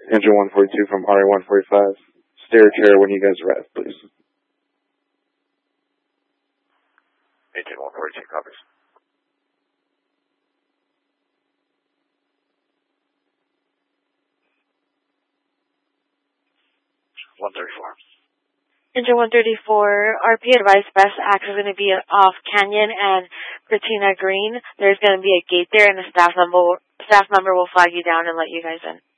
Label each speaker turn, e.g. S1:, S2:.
S1: Engine 142 from RA-145. Stair chair when you guys arrive, please.
S2: Engine 142 copies. 134.
S3: Engine 134, RP advice best access is going to be off Canyon and Cortina Green. There's going to be a gate there, and the staff member will flag you down and let you guys in.